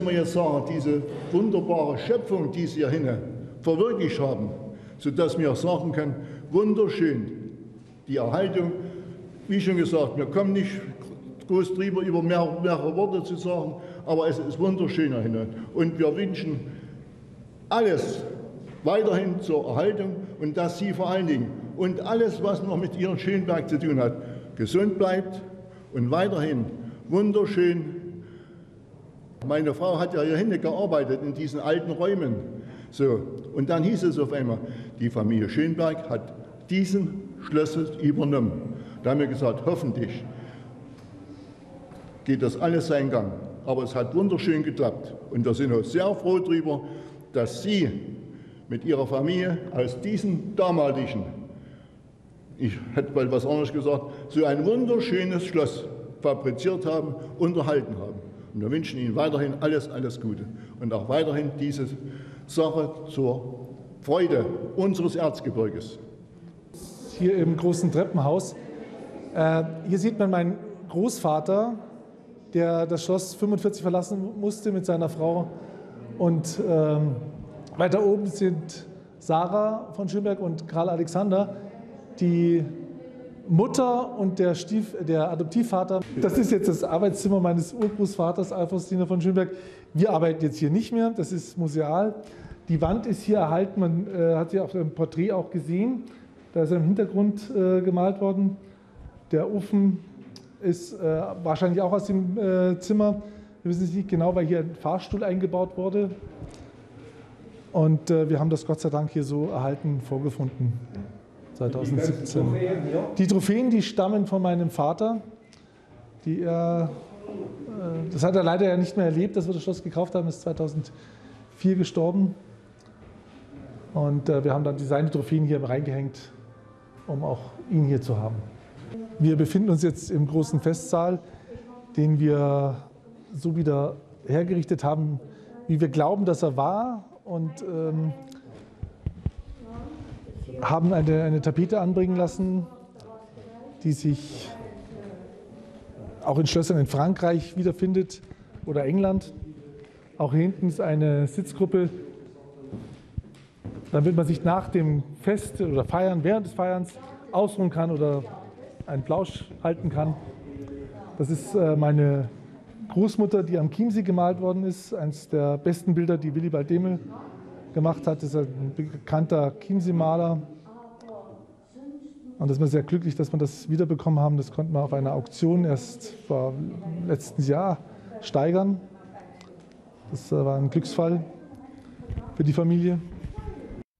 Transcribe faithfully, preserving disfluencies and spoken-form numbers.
Wenn wir jetzt sagen, diese wunderbare Schöpfung, die Sie hier hinten verwirklicht haben, sodass wir sagen können, wunderschön, die Erhaltung, wie schon gesagt, wir kommen nicht groß drüber, über mehr, mehrere Worte zu sagen, aber es ist wunderschön hier hinten. Und wir wünschen alles weiterhin zur Erhaltung und dass Sie vor allen Dingen und alles, was noch mit Ihrem Schönberg zu tun hat, gesund bleibt und weiterhin wunderschön. Meine Frau hat ja hier hinten gearbeitet in diesen alten Räumen. So, und dann hieß es auf einmal, die Familie Schönberg hat diesen Schlösser übernommen. Da haben wir gesagt, hoffentlich geht das alles seinen Gang. Aber es hat wunderschön geklappt. Und wir sind auch sehr froh darüber, dass Sie mit Ihrer Familie aus diesem damaligen, ich hätte mal was anderes gesagt, so ein wunderschönes Schloss fabriziert haben, unterhalten haben. Und wir wünschen Ihnen weiterhin alles, alles Gute. Und auch weiterhin diese Sache zur Freude unseres Erzgebirges. Hier im großen Treppenhaus. Äh, hier sieht man meinen Großvater, der das Schloss fünfundvierzig verlassen musste mit seiner Frau. Und ähm, weiter oben sind Sarah von Schönberg und Karl Alexander, die Mutter und der, Stief, der Adoptivvater. Das ist jetzt das Arbeitszimmer meines Urgroßvaters, Alfonstina von Schönberg. Wir arbeiten jetzt hier nicht mehr, das ist museal. Die Wand ist hier erhalten, man äh, hat sie auf dem Porträt auch gesehen. Da ist er im Hintergrund äh, gemalt worden. Der Ofen ist äh, wahrscheinlich auch aus dem äh, Zimmer. Wir wissen es nicht genau, weil hier ein Fahrstuhl eingebaut wurde. Und äh, wir haben das Gott sei Dank hier so erhalten vorgefunden. zweitausendsiebzehn. Die Trophäen, die stammen von meinem Vater. Die er, äh, das hat er leider ja nicht mehr erlebt, dass wir das Schloss gekauft haben. Er ist zweitausendvier gestorben. Und äh, wir haben dann seine Trophäen hier reingehängt, um auch ihn hier zu haben. Wir befinden uns jetzt im großen Festsaal, den wir so wieder hergerichtet haben, wie wir glauben, dass er war. Und ähm, haben eine, eine Tapete anbringen lassen, die sich auch in Schlössern in Frankreich wiederfindet oder England. Auch hier hinten ist eine Sitzgruppe, damit man sich nach dem Fest oder Feiern, während des Feierns ausruhen kann oder einen Plausch halten kann. Das ist äh, meine Großmutter, die am Chiemsee gemalt worden ist, eines der besten Bilder, die Willibald Demel gemacht hat. Das ist ein bekannter Chiemsee-Maler. Und da sind wir sehr glücklich, dass wir das wiederbekommen haben. Das konnten wir auf einer Auktion erst vor letzten Jahr steigern. Das war ein Glücksfall für die Familie.